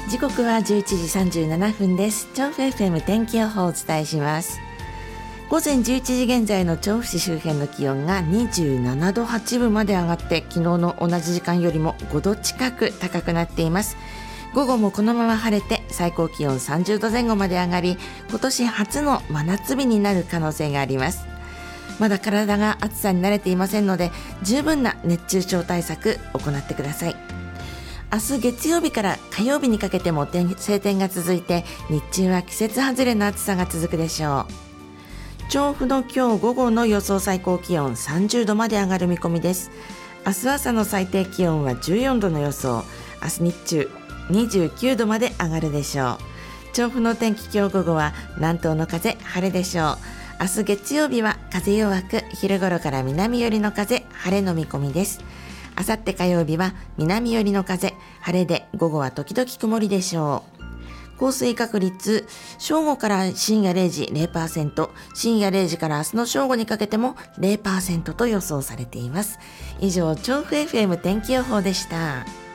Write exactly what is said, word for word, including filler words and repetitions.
時刻はじゅういちじさんじゅうななふんです。調布 エフエム 天気予報をお伝えします。午前じゅういちじ現在の調布市周辺の気温がにじゅうななどはちぶまで上がって、昨日の同じ時間よりもごど近く高くなっています。午後もこのまま晴れて最高気温さんじゅうどぜん後まで上がり、今年初の真夏日になる可能性があります。まだ体が暑さに慣れていませんので、十分な熱中症対策を行ってください。明日月曜日から火曜日にかけても晴天が続いて、日中は季節外れの暑さが続くでしょう。調布の今日午後の予想最高気温さんじゅうどまで上がる見込みです。明日朝の最低気温はじゅうよんどの予想。明日日中にじゅうきゅうどまで上がるでしょう。調布の天気、今日午後は南東の風、晴れでしょう。明日月曜日は風弱く、昼頃から南寄りの風、晴れの見込みです。あさって火曜日は南寄りの風、晴れで午後は時々曇りでしょう。降水確率、正午から深夜れいじ ゼロパーセント、深夜れいじから明日の正午にかけても ゼロパーセント と予想されています。以上、調布 エフエム 天気予報でした。